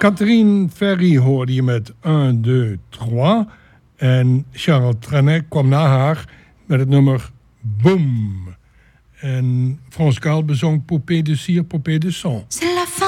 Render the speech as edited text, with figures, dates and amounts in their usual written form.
Catherine Ferry hoorde je met 1, 2, 3. En Charles Trenet kwam na haar met het nummer Boom. En Frans Gall bezong Poupée de cire, Poupée de sang.